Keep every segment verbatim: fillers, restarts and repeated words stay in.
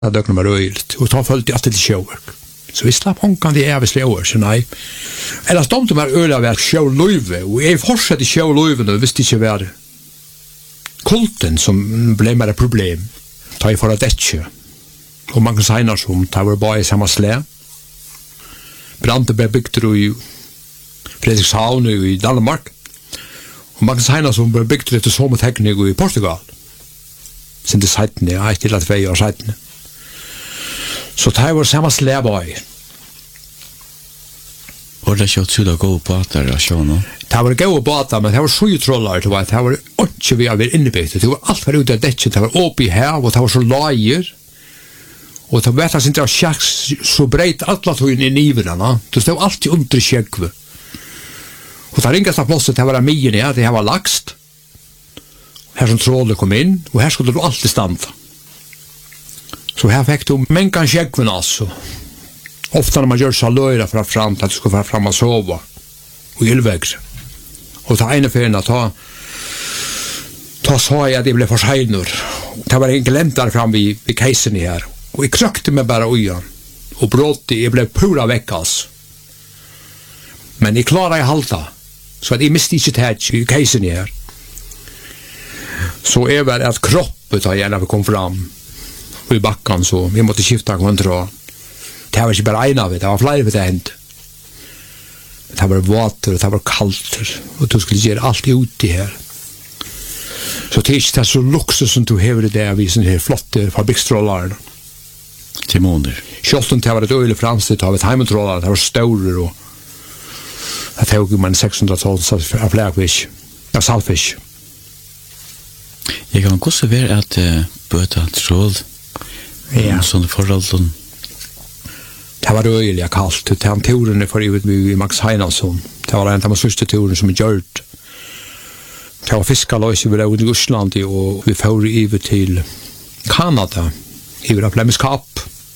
att det var röjligt och ta följt alltid till sjöverk. Så vi slapp honkan det ävisliga år, så nej. Eller de de här öliga var sjölöjve och jag fortsatte sjölöjven och visste inte vad kulten som blev med ett problem. Ta i för att ätche. Och man kan säga som det var bara i samma slä. Branteberg byggde i Fredrikshavn i Danmark. Och man kan säga som byggde det som teknik i Portugal. Sen det sajten, jag har till att två år sajten. Så det var samma slä bara i. Var det så att gå på att det är det var gå på att men det var sjutrollar det var det var inte vi har innebyggt det var allt för ute det det var uppe i här och det var så lager och det var inte schacks så brett alla tog in i nivorna det stod alltid under skägv och där inga plåset det var mien ja det var laxt här som trolle kom in och här skulle du alltid stanna så här fick du mänkan skägven alltså ofta när man gör så löjra för att fram att du ska vara fram och sova och ylvägs och ta ena för att ta ta sa jag det blev för seinor det var en gläntar fram vid, vid kejsen här och jag krökte mig bara ojan och brått jag blev pura veckas men jag klarade jag halta så att jag miste inte tätt i kejsen här så är väl att kroppet har gärna kom fram och i backen så vi måste skifta kontroll det var inte bara en av det det var flera vid det hänt det var vatten och det var kallt och du skulle göra allt ut i här så det är inte så luxus som du hever det där vid sån här flotte fabrikstrollar timoner Kjolten det var ett öle franskt det var ett heimetrollar det var större och det tog man sexhundratalet av flagfisk av saltfisk jag kan också vara att uh, böta troll ja sån förhållanden det var öliga kallt det han turen för ut med Max Heinarsson det var en av de första turen som gjort det var fiskalös över i Ryssland och vi får över till Kanada över Plemiskap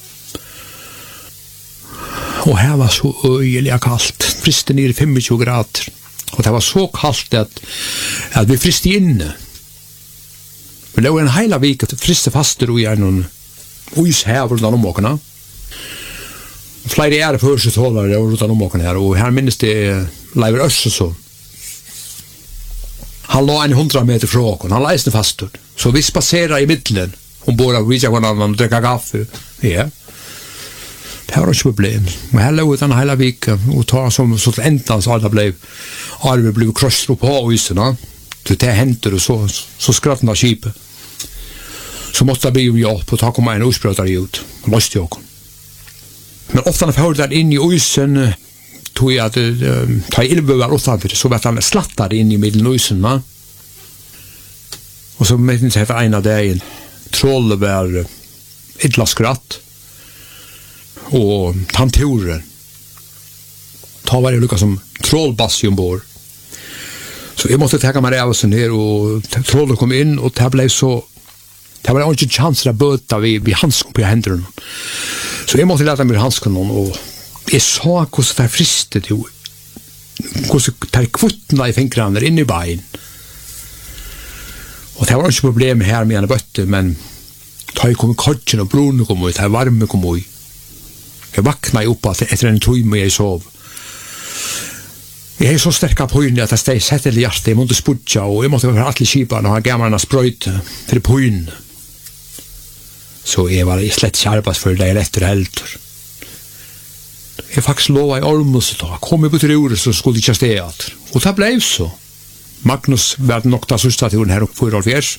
och här var så öliga kallt friste ner i femtio grader och det var så kallt att, att vi friste inne vi låg en hela vecka friste faster i en is här runt om åkarna flera är för sig hållare runt om åkarna här och här minns det Lever Össersson han låg en hundra meter från åkern han läste fast så vi passerar i mitten och båda visar varandra och dricka kaffe ja det var inte problem men här låg den hela veckan och ta som så att ändan så alla blev arve blev krossat på isen det det hände och så så skrattna skipet så måste det bli ju på ta komma en osprötare ut måste jag men ofta när jag där in i isen tog jag att uh, ta ilbövar utanför så att han slattade in i middelnusen va? Och så med inte heter ena där troll var illa skratt och tantoren ta varje lucka som trollbassionbor så jag måste ta mig av oss ner och trollen kom in och det blev så det var inte chans att böta vid, vid handsken på händerna så jag måste lära mig handsken och jag sa hur det fristet ju hur det tar kvottna i fingrarna in i bein och det var inte problem här med en bötte men da jag kom i kortsen och brun kom ut, det varme kom ut jag vaknade upp att efter en timme jag sov jag är så starka pojn att jag steg sätter i hjärtat jag måste sputja och jag måste vara alltid kipan och ha gamla spröjt för pojn så jag var slett kärpas för det efter helter jag faktiskt lovade i Ormus då kom jag på till ordet så skulle jag steg och det blev så Magnus var nog ta sista turen här och för Alfjärs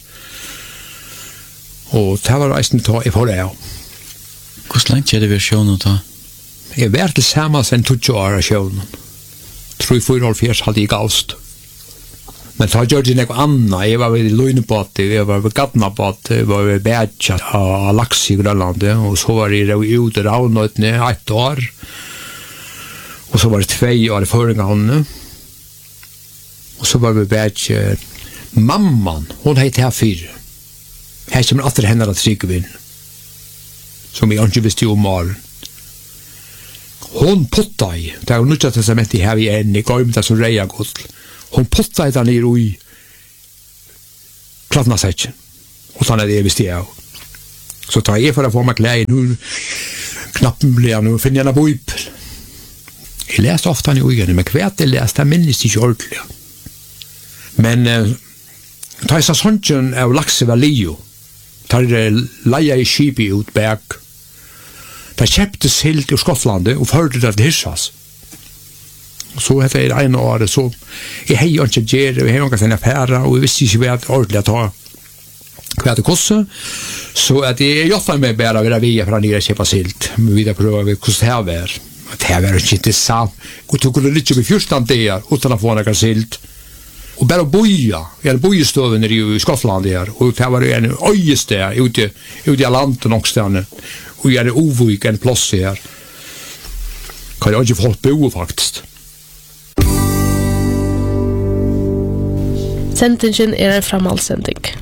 och det var resten ta i för det hur länge är det versionen då? Jag var tillsammans en tjugo år sjön tror för Alfjärs hade jag gavst men så gjorde jag något annat jag var vid Lynebåt jag var vid Gatnabåt jag var vid Bätja av lax i Grönland och så var det ute ravnötne ett år och så var det två år i förra gången och så var vi Bätja mamman hon hette här fyra här som åter henne att Sigvin som jag inte visste om var hon pottade i det var nu att det mätte här i en i gåmta som reja gott hon pottade där ner i kladnasäcken och så när det visste jag Så tar jag för att få mig kläder nu, knappen blir jag nu, finner jag en bibel. Jag läste ofta nu igen, men kvärt jag läste, jag minns inte ordentligt. Men eh, tar jag så sånt av Laxeva Lio, tar det leia i skipet ut bak. Det köptes helt ur Skottlandet och förde det till Hirsas. Så heter det en år, så jag har ju inte gjort, och jag har inte affärer, och jag visste inte vad jag ordentligt ta kvärt och kosse. Så att jag jobbar med bara att via för att nere köpa silt. Men vi prövar vi hur det här var. Det här var inte intressant. Och tog det lite med fjorton där utan att få några silt. Och bara boja. Jag hade bojestøven i Skottland där. Och det var en öjes där ute, ute i landet någonstans. Och jag hade ovik en plats här. Kan jag inte få bo faktiskt. Sentingen er en framhaldsending.